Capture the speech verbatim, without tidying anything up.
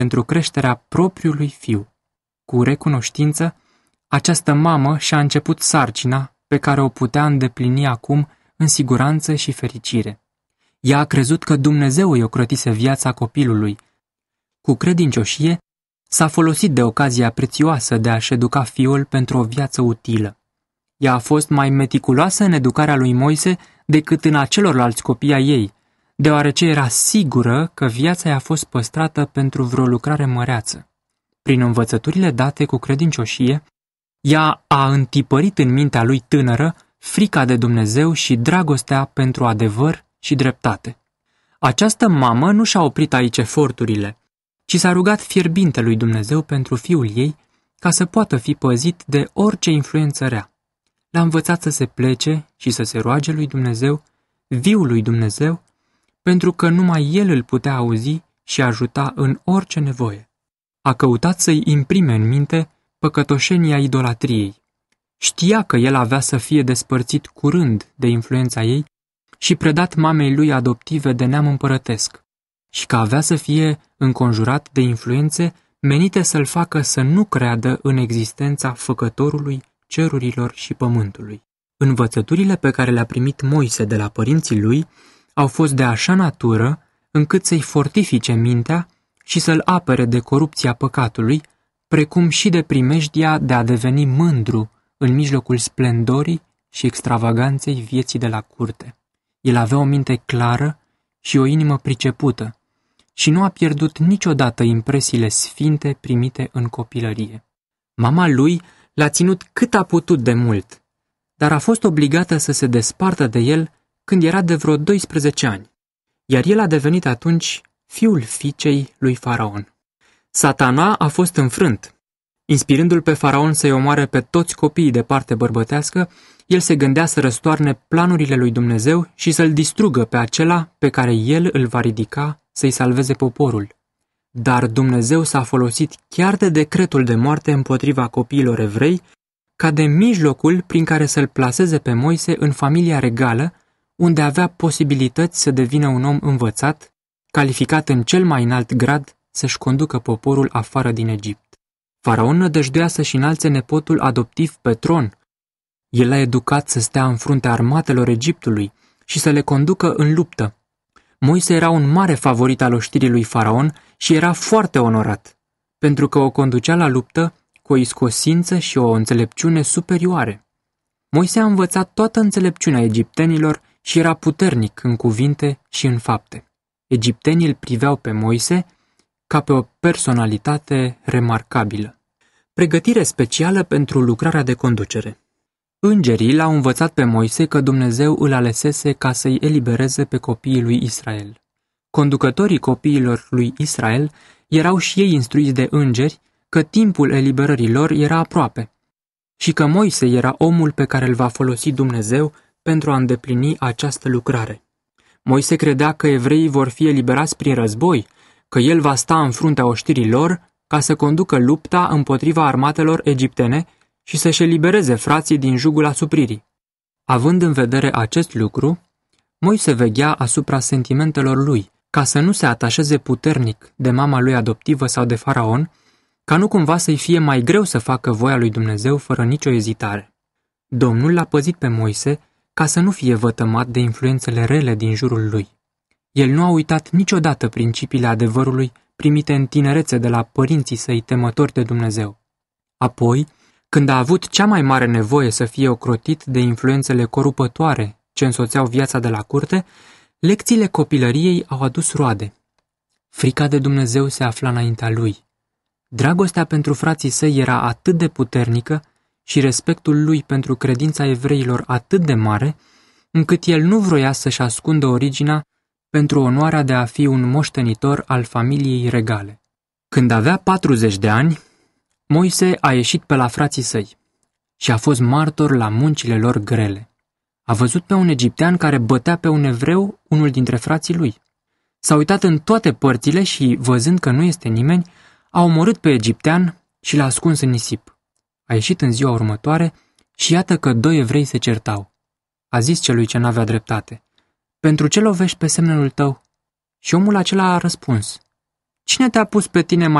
pentru creșterea propriului fiu. Cu recunoștință, această mamă și-a început sarcina pe care o putea îndeplini acum în siguranță și fericire. Ea a crezut că Dumnezeu îi ocrotise viața copilului. Cu credincioșie, s-a folosit de ocazia prețioasă de a-și educa fiul pentru o viață utilă. Ea a fost mai meticuloasă în educarea lui Moise decât în a celorlalți copii ai ei, deoarece era sigură că viața i-a fost păstrată pentru vreo lucrare măreață. Prin învățăturile date cu credincioșie, ea a întipărit în mintea lui tânără frica de Dumnezeu și dragostea pentru adevăr și dreptate. Această mamă nu și-a oprit aici eforturile, ci s-a rugat fierbinte lui Dumnezeu pentru fiul ei ca să poată fi păzit de orice influență rea. L-a învățat să se plece și să se roage lui Dumnezeu, viul lui Dumnezeu, pentru că numai el îl putea auzi și ajuta în orice nevoie. A căutat să-i imprime în minte păcătoșenia idolatriei. Știa că el avea să fie despărțit curând de influența ei și predat mamei lui adoptive de neam împărătesc și că avea să fie înconjurat de influențe menite să-l facă să nu creadă în existența Făcătorului cerurilor și pământului. Învățăturile pe care le-a primit Moise de la părinții lui au fost de așa natură încât să-i fortifice mintea și să-l apere de corupția păcatului, precum și de primejdia de a deveni mândru în mijlocul splendorii și extravaganței vieții de la curte. El avea o minte clară și o inimă pricepută și nu a pierdut niciodată impresiile sfinte primite în copilărie. Mama lui l-a ținut cât a putut de mult, dar a fost obligată să se despartă de el când era de vreo doisprezece ani, iar el a devenit atunci fiul fiicei lui Faraon. Satana a fost înfrânt. Inspirându-l pe Faraon să-i omoare pe toți copiii de parte bărbătească, el se gândea să răstoarne planurile lui Dumnezeu și să-l distrugă pe acela pe care el îl va ridica să-i salveze poporul. Dar Dumnezeu s-a folosit chiar de decretul de moarte împotriva copiilor evrei ca de mijlocul prin care să-l plaseze pe Moise în familia regală, unde avea posibilități să devină un om învățat, calificat în cel mai înalt grad să-și conducă poporul afară din Egipt. Faraon nădăjduia să-și înalțe nepotul adoptiv pe tron. El l-a educat să stea în fruntea armatelor Egiptului și să le conducă în luptă. Moise era un mare favorit al oștirii lui Faraon și era foarte onorat, pentru că o conducea la luptă cu o iscosință și o înțelepciune superioare. Moise a învățat toată înțelepciunea egiptenilor și era puternic în cuvinte și în fapte. Egiptenii îl priveau pe Moise ca pe o personalitate remarcabilă. Pregătire specială pentru lucrarea de conducere. Îngerii l-au învățat pe Moise că Dumnezeu îl alesese ca să-i elibereze pe copiii lui Israel. Conducătorii copiilor lui Israel erau și ei instruiți de îngeri că timpul eliberării lor era aproape și că Moise era omul pe care îl va folosi Dumnezeu pentru a îndeplini această lucrare. Moise credea că evreii vor fi eliberați prin război, că el va sta în fruntea oștirii lor ca să conducă lupta împotriva armatelor egiptene și să-și elibereze frații din jugul asupririi. Având în vedere acest lucru, Moise veghea asupra sentimentelor lui, ca să nu se atașeze puternic de mama lui adoptivă sau de Faraon, ca nu cumva să-i fie mai greu să facă voia lui Dumnezeu fără nicio ezitare. Domnul l-a păzit pe Moise ca să nu fie vătămat de influențele rele din jurul lui. El nu a uitat niciodată principiile adevărului primite în tinerețe de la părinții săi temători de Dumnezeu. Apoi, când a avut cea mai mare nevoie să fie ocrotit de influențele corupătoare ce însoțeau viața de la curte, lecțiile copilăriei au adus roade. Frica de Dumnezeu se afla înaintea lui. Dragostea pentru frații săi era atât de puternică și respectul lui pentru credința evreilor atât de mare, încât el nu vroia să-și ascundă originea pentru onoarea de a fi un moștenitor al familiei regale. Când avea patruzeci de ani, Moise a ieșit pe la frații săi și a fost martor la muncile lor grele. A văzut pe un egiptean care bătea pe un evreu, unul dintre frații lui. S-a uitat în toate părțile și, văzând că nu este nimeni, a omorât pe egiptean și l-a ascuns în nisip. A ieșit în ziua următoare și iată că doi evrei se certau. A zis celui ce n-avea dreptate: „Pentru ce lovești pe semnul tău?” Și omul acela a răspuns: Cine te-a pus pe tine